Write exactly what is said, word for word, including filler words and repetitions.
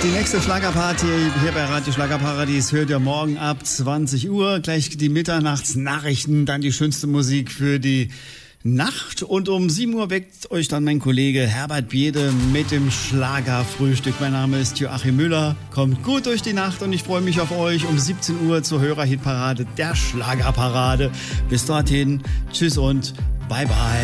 Die nächste Schlagerparty hier bei Radio Schlagerparadies hört ihr morgen ab zwanzig Uhr. Gleich die Mitternachtsnachrichten, dann die schönste Musik für die Nacht. Und um sieben Uhr weckt euch dann mein Kollege Herbert Biede mit dem Schlagerfrühstück. Mein Name ist Joachim Müller. Kommt gut durch die Nacht und ich freue mich auf euch um siebzehn Uhr zur Hörerhitparade, der Schlagerparade. Bis dorthin, tschüss und bye bye.